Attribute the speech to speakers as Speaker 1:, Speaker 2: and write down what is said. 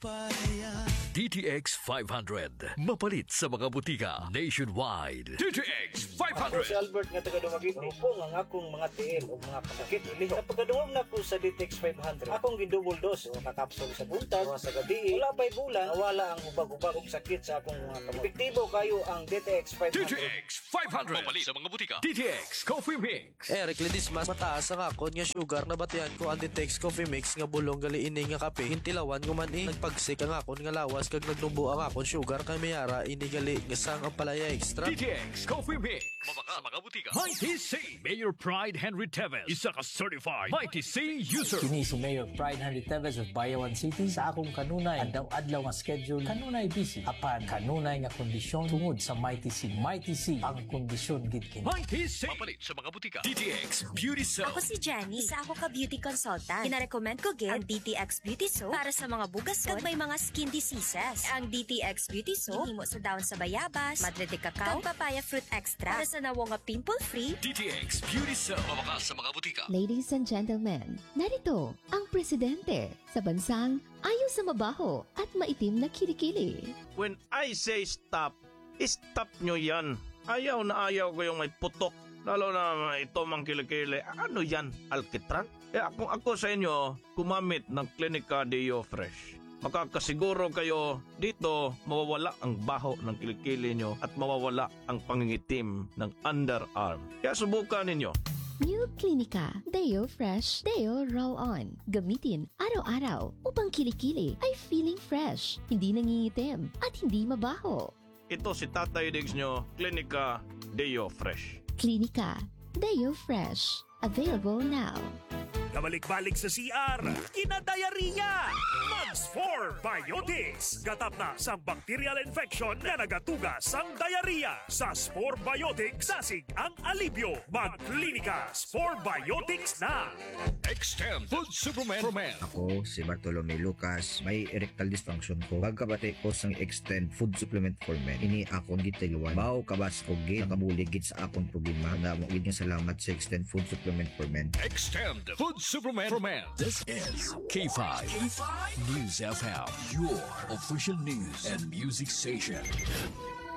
Speaker 1: DTX 500. Mapalit sa mga butika nationwide. DTX 500.
Speaker 2: Si Albert nga taga Dumaguete. Rupong ang akong mga tiil o mga kasakit iliho. Sa pagkaduwag na ko sa DTX 500, akong gidouble dose o nakapsul sa buntag o sa gabi. Wala pa'y bulan, nawala ang ubag-ubag og sakit sa akong mga kamot. Epektibo kayo ang DTX 500.
Speaker 1: DTX 500. Mapalit sa mga butika. DTX Coffee Mix.
Speaker 3: Eric Lidis mas mataas ang akon nga sugar na batian ko ang Ditex Coffee Mix nga bulong gali ini nga kape. Hintilawan ko man nagpagsik ang akon nga lawas kag nagnumbo ang akon sugar kay mayara ini gali nga sang ang palaya extra.
Speaker 1: DTX Coffee Mix. Mabaka sa mga butika. Mighty C. Mayor Pride Henry Teves. Isa ka certified Mighty C user.
Speaker 4: Kini si Mayor Pride Henry Teves of Bayawan City sa akong kanunay adlaw-adlaw nga schedule kanunay busy apan kanunay nga kondisyon tungod sa Mighty C. Mighty C ang kondisyon gid kini.
Speaker 1: Mighty C. Mapalit sa mga butika. DTX Beauty Soap.
Speaker 5: Ako si Jenny, isa ako ka beauty consultant. Kina-recommend ko gid ang DTX Beauty Soap para sa mga bugason kag may mga skin diseases. Ang DTX Beauty Soap himo sa dahon sa bayabas, madre de cacao, kag papaya fruit extra para sa nawo nga pimple-free.
Speaker 1: DTX Beauty Soap. Mabaka sa mga butika.
Speaker 6: Ladies and gentlemen, narito ang presidente sa bansang ayaw sa mabaho at maitim na kilikili.
Speaker 7: When I say stop, stop nyo yan. Ayaw na ayaw ko yung may putok. Lalo na ito mang kilikili. Ano yan? Alkitran? Kung ako sa inyo, kumamit ng Clinica Deo Fresh. Makakasiguro kayo dito mawawala ang baho ng kilikili nyo at mawawala ang pangingitim ng underarm. Kaya subukan ninyo.
Speaker 6: New Clinica Deo Fresh Deo Roll-On. Gamitin araw-araw upang kilikili ay feeling fresh, hindi nangingitim at hindi mabaho.
Speaker 7: Ito si Tatay Diggs nyo, Clinica Deo Fresh.
Speaker 6: Clinica Deo Fresh. Available now.
Speaker 8: Kabalik-balik sa CR, kinadayariya! Mags 4 Biotics. Gatap na sang bacterial infection na nagatugas ang diarrhea. Sa Spore Biotics, sasig ang alibyo. Mag-Clinica Spore Biotics na!
Speaker 1: Extend Food Supplement for Men.
Speaker 9: Ako, si Bartolome Lucas, may erectile dysfunction ko. Pagkabati ko sang Extend Food Supplement for Men. Ini akong gitiluan. Bao kabas ko gid nakabuligid sa akong problema. Na mo gid nga salamat sa Extend Food Supplement for Men.
Speaker 1: Extend Food Supplement for Men. This is K5 News FM, your official news and music station.